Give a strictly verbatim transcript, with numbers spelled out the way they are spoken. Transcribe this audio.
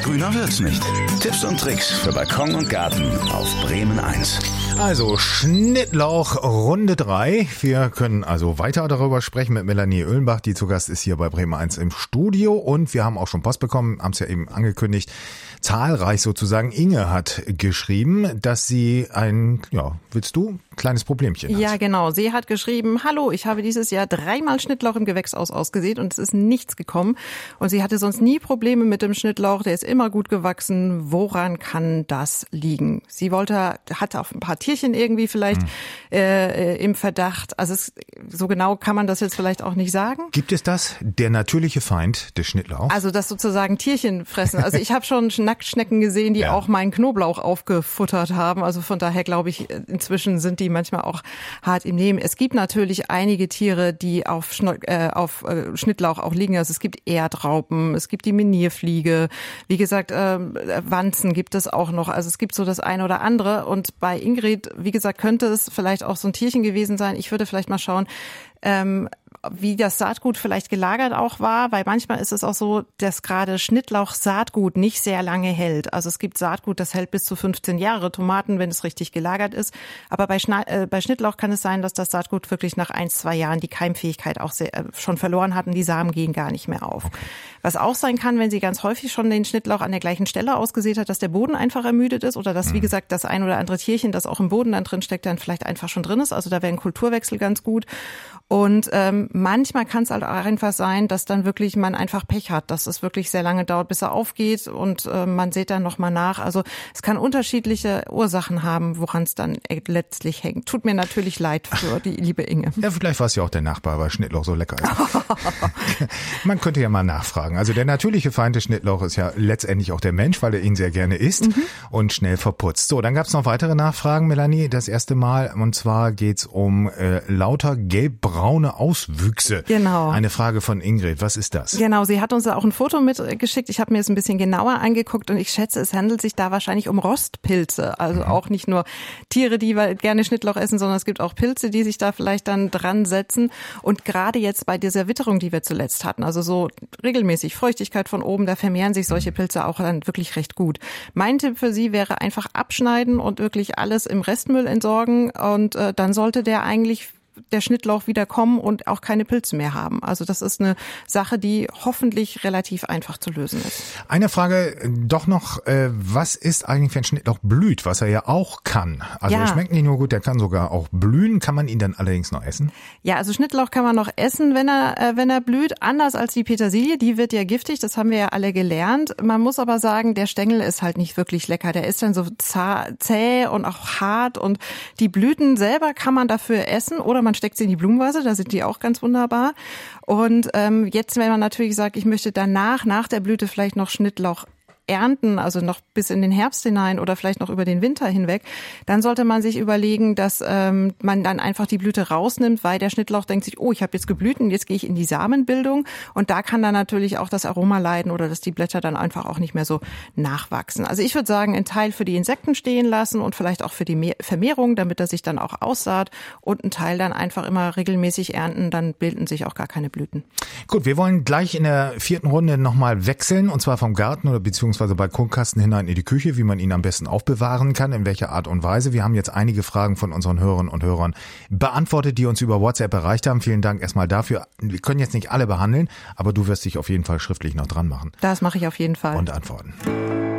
Grüner wird's nicht. Tipps und Tricks für Balkon und Garten auf Bremen eins. Also Schnittlauch Runde drei. Wir können also weiter darüber sprechen mit Melanie Oehlenbach, die zu Gast ist hier bei Bremen eins im Studio. Und wir haben auch schon Post bekommen, haben es ja eben angekündigt, zahlreich sozusagen. Inge hat geschrieben, dass sie ein, ja, willst du, kleines Problemchen hat. Ja, genau. Sie hat geschrieben, hallo, ich habe dieses Jahr dreimal Schnittlauch im Gewächshaus ausgesät und es ist nichts gekommen. Und sie hatte sonst nie Probleme mit dem Schnittlauch, der ist immer gut gewachsen. Woran kann das liegen? Sie wollte, hatte auf ein paar Tierchen irgendwie vielleicht hm. äh, im Verdacht. Also es, so genau kann man das jetzt vielleicht auch nicht sagen. Gibt es das, der natürliche Feind des Schnittlauchs? Also das sozusagen Tierchen fressen. Also ich habe schon Nacktschnecken gesehen, die ja. auch meinen Knoblauch aufgefuttert haben. Also von daher glaube ich, inzwischen sind die manchmal auch hart im Nehmen. Es gibt natürlich einige Tiere, die auf, Schno- äh, auf äh, Schnittlauch auch liegen. Also es gibt Erdraupen, es gibt die Minierfliege. Wie gesagt, äh, Wanzen gibt es auch noch. Also es gibt so das eine oder andere. Und bei Ingrid, wie gesagt, könnte es vielleicht auch so ein Tierchen gewesen sein. Ich würde vielleicht mal schauen, ähm, wie das Saatgut vielleicht gelagert auch war, weil manchmal ist es auch so, dass gerade Schnittlauch-Saatgut nicht sehr lange hält. Also es gibt Saatgut, das hält bis zu fünfzehn Jahre, Tomaten, wenn es richtig gelagert ist. Aber bei, Schna- äh, bei Schnittlauch kann es sein, dass das Saatgut wirklich nach ein, zwei Jahren die Keimfähigkeit auch sehr, äh, schon verloren hat und die Samen gehen gar nicht mehr auf. Okay. Was auch sein kann, wenn sie ganz häufig schon den Schnittlauch an der gleichen Stelle ausgesät hat, dass der Boden einfach ermüdet ist oder dass, mhm. wie gesagt, das ein oder andere Tierchen, das auch im Boden dann drin steckt, dann vielleicht einfach schon drin ist. Also da wäre ein Kulturwechsel ganz gut. Und ähm, manchmal kann es halt auch einfach sein, dass dann wirklich man einfach Pech hat, dass es wirklich sehr lange dauert, bis er aufgeht und äh, man sieht dann nochmal nach. Also es kann unterschiedliche Ursachen haben, woran es dann letztlich hängt. Tut mir natürlich leid für die liebe Inge. Ja, vielleicht war es ja auch der Nachbar, weil Schnittlauch so lecker ist. Man könnte ja mal nachfragen. Also der natürliche Feind des Schnittlauch ist ja letztendlich auch der Mensch, weil er ihn sehr gerne isst mhm. und schnell verputzt. So, dann gab es noch weitere Nachfragen, Melanie, das erste Mal. Und zwar geht's um äh, lauter gelbbraune Auswüchse. Genau. Eine Frage von Ingrid. Was ist das? Genau, sie hat uns da auch ein Foto mitgeschickt. Ich habe mir es ein bisschen genauer angeguckt und ich schätze, es handelt sich da wahrscheinlich um Rostpilze. Also mhm. auch nicht nur Tiere, die gerne Schnittlauch essen, sondern es gibt auch Pilze, die sich da vielleicht dann dran setzen. Und gerade jetzt bei dieser Witterung, die wir zuletzt hatten, also so regelmäßig Feuchtigkeit von oben, da vermehren sich solche Pilze auch dann wirklich recht gut. Mein Tipp für Sie wäre einfach abschneiden und wirklich alles im Restmüll entsorgen und äh, dann sollte der eigentlich der Schnittlauch wieder kommen und auch keine Pilze mehr haben. Also das ist eine Sache, die hoffentlich relativ einfach zu lösen ist. Eine Frage doch noch, äh, was ist eigentlich, wenn Schnittlauch blüht, was er ja auch kann? Also ja. er schmeckt nicht nur gut, der kann sogar auch blühen. Kann man ihn dann allerdings noch essen? Ja, also Schnittlauch kann man noch essen, wenn er äh, wenn er blüht. Anders als die Petersilie, die wird ja giftig, das haben wir ja alle gelernt. Man muss aber sagen, der Stängel ist halt nicht wirklich lecker. Der ist dann so zäh und auch hart und die Blüten selber kann man dafür essen oder man steckt sie in die Blumenvase, da sind die auch ganz wunderbar. Und ähm, jetzt, wenn man natürlich sagt, ich möchte danach, nach der Blüte vielleicht noch Schnittlauch ernten, also noch bis in den Herbst hinein oder vielleicht noch über den Winter hinweg, dann sollte man sich überlegen, dass ähm, man dann einfach die Blüte rausnimmt, weil der Schnittlauch denkt sich, oh, ich habe jetzt geblüht und jetzt gehe ich in die Samenbildung und da kann dann natürlich auch das Aroma leiden oder dass die Blätter dann einfach auch nicht mehr so nachwachsen. Also ich würde sagen, einen Teil für die Insekten stehen lassen und vielleicht auch für die Vermehrung, damit er sich dann auch aussaat und einen Teil dann einfach immer regelmäßig ernten, dann bilden sich auch gar keine Blüten. Gut, wir wollen gleich in der vierten Runde nochmal wechseln und zwar vom Garten oder beziehungsweise Balkonkasten hinein in die Küche, wie man ihn am besten aufbewahren kann, in welcher Art und Weise. Wir haben jetzt einige Fragen von unseren Hörerinnen und Hörern beantwortet, die uns über WhatsApp erreicht haben. Vielen Dank erstmal dafür. Wir können jetzt nicht alle behandeln, aber du wirst dich auf jeden Fall schriftlich noch dran machen. Das mache ich auf jeden Fall. Und antworten.